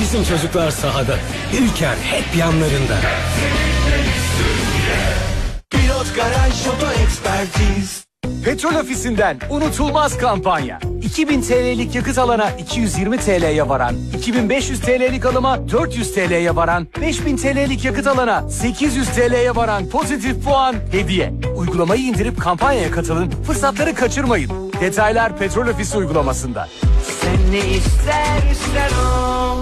Bizim çocuklar sahada, Ülker hep yanlarında. Pilot Garaj Oto Ekspertiz. Petrol Ofisi'nden unutulmaz kampanya. 2000 TL'lik yakıt alana 220 TL'ye varan, 2500 TL'lik alıma 400 TL'ye varan, 5000 TL'lik yakıt alana 800 TL'ye varan pozitif puan hediye. Uygulamayı indirip kampanyaya katılın, fırsatları kaçırmayın. Detaylar Petrol Ofisi uygulamasında. Sen ne istersen o.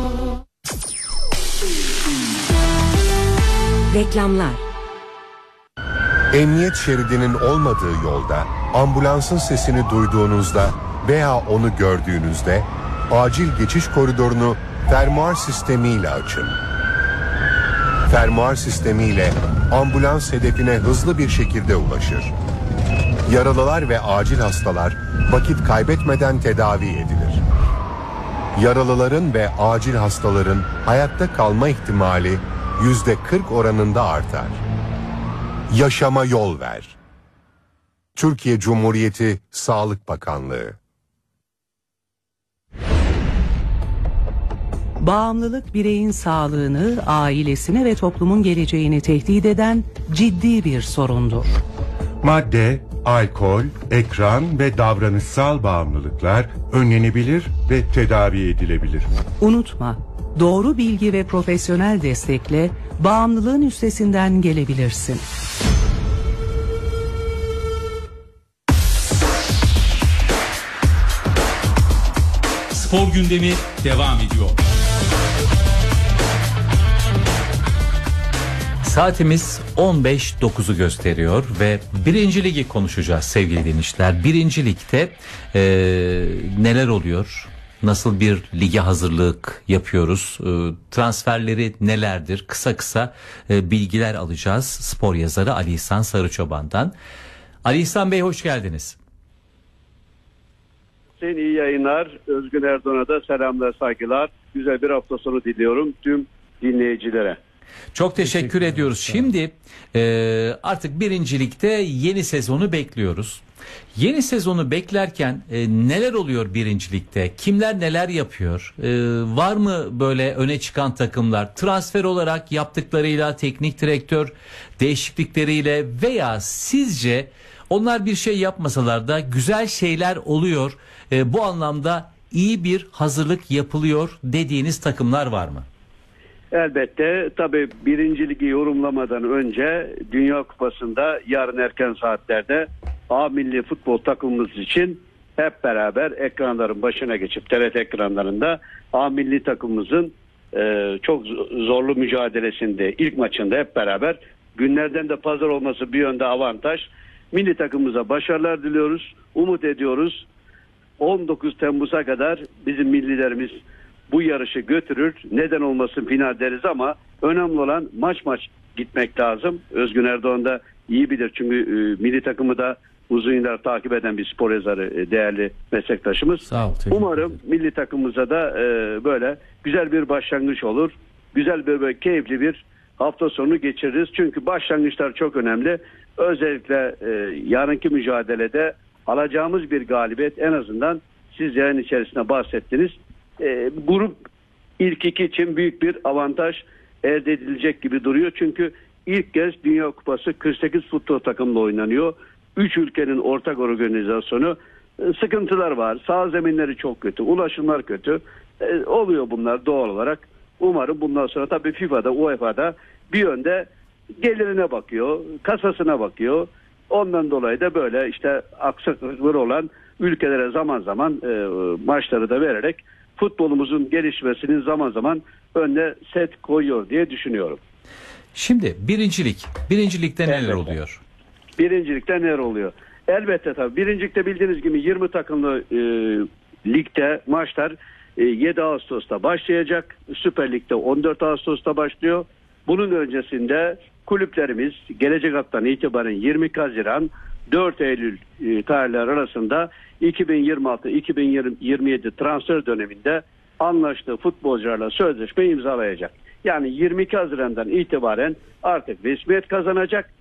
Reklamlar. Emniyet şeridinin olmadığı yolda ambulansın sesini duyduğunuzda veya onu gördüğünüzde acil geçiş koridorunu fermuar sistemiyle açın. Fermuar sistemiyle ambulans hedefine hızlı bir şekilde ulaşır. Yaralılar ve acil hastalar vakit kaybetmeden tedavi edilir. Yaralıların ve acil hastaların hayatta kalma ihtimali %40 oranında artar. Yaşama yol ver. Türkiye Cumhuriyeti Sağlık Bakanlığı. Bağımlılık bireyin sağlığını, ailesini ve toplumun geleceğini tehdit eden ciddi bir sorundur. Madde, alkol, ekran ve davranışsal bağımlılıklar önlenebilir ve tedavi edilebilir. Unutma, doğru bilgi ve profesyonel destekle bağımlılığın üstesinden gelebilirsin. Spor gündemi devam ediyor. Saatimiz 15.09'u gösteriyor ve 1. Ligi konuşacağız sevgili dinleyiciler. 1. Lig'de neler oluyor? Nasıl bir lige hazırlık yapıyoruz? Transferleri nelerdir? Kısa kısa bilgiler alacağız spor yazarı Ali İhsan Sarıçoban'dan. Ali İhsan Bey hoş geldiniz. İyi yayınlar. Özgün Erdoğan'a da selamlar, saygılar. Güzel bir hafta sonu diliyorum tüm dinleyicilere. Çok teşekkür ediyoruz. Şimdi artık 1. Lig'de yeni sezonu bekliyoruz. Yeni sezonu beklerken neler oluyor 1. Lig'de? Kimler neler yapıyor? Var mı böyle öne çıkan takımlar? Transfer olarak yaptıklarıyla, teknik direktör değişiklikleriyle veya sizce onlar bir şey yapmasalar da güzel şeyler oluyor. Bu anlamda iyi bir hazırlık yapılıyor dediğiniz takımlar var mı? Elbette tabii 1. Ligi yorumlamadan önce Dünya Kupası'nda yarın erken saatlerde A milli futbol takımımız için hep beraber ekranların başına geçip TRT ekranlarında A milli takımımızın çok zorlu mücadelesinde ilk maçında hep beraber günlerden de pazar olması bir yönde avantaj. Milli takımımıza başarılar diliyoruz. Umut ediyoruz. 19 Temmuz'a kadar bizim millilerimiz bu yarışı götürür. Neden olmasın final deriz ama önemli olan maç gitmek lazım. Özgün Erdoğan da iyi bilir çünkü milli takımı da uzun yıllar takip eden bir spor yazarı, değerli meslektaşımız. Sağ ol, umarım milli takımımıza da böyle güzel bir başlangıç olur. Güzel böyle keyifli bir hafta sonu geçiririz. Çünkü başlangıçlar çok önemli. Özellikle yarınki mücadelede alacağımız bir galibiyet en azından siz yayın içerisinde bahsettiniz. Grup ilk iki için büyük bir avantaj elde edilecek gibi duruyor. Çünkü ilk kez Dünya Kupası 48 futbol takımla oynanıyor. 3 ülkenin ortak organizasyonu. Sıkıntılar var. Sağ zeminleri çok kötü. Ulaşımlar kötü. Oluyor bunlar doğal olarak. Umarım bundan sonra tabii FIFA'da, UEFA'da bir yönde gelirine bakıyor. Kasasına bakıyor. Ondan dolayı da böyle işte aksaklıkları olan ülkelere zaman zaman maçları da vererek futbolumuzun gelişmesinin zaman zaman önüne set koyuyor diye düşünüyorum. Şimdi 1. Lig. 1. Lig'de neler oluyor? 1. Lig'de neler oluyor? Elbette tabii. 1. Lig'de bildiğiniz gibi 20 takımlı ligde maçlar 7 Ağustos'ta başlayacak. Süper Lig'de 14 Ağustos'ta başlıyor. Bunun öncesinde kulüplerimiz gelecek haftadan itibaren 20 Haziran 4 Eylül tarihleri arasında 2026-2027 transfer döneminde anlaştığı futbolcularla sözleşme imzalayacak. Yani 22 Haziran'dan itibaren artık resmiyet kazanacak